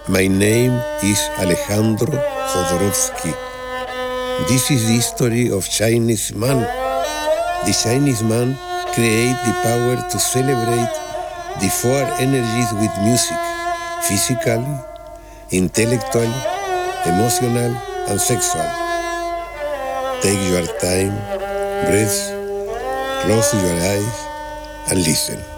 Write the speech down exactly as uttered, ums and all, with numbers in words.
My name is Alejandro Jodorowsky. This is the story of Chinese man. The Chinese man create the power to celebrate the four energies with music: physically, intellectual, emotional, and sexual. Take your time, breathe, close your eyes, and listen.